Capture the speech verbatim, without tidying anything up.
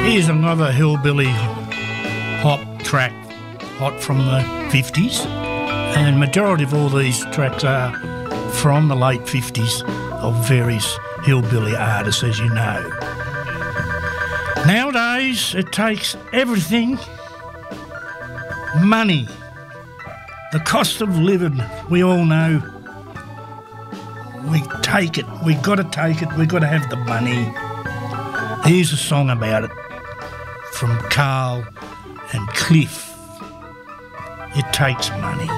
Here's another hillbilly hop track, hot from the fifties, and majority of all these tracks are from the late fifties of various hillbilly artists, as you know. Nowadays, it takes everything. Money. The cost of living, we all know. We take it. We got to take it. We got to have the money. Here's a song about it from Carl and Cliff. It takes money.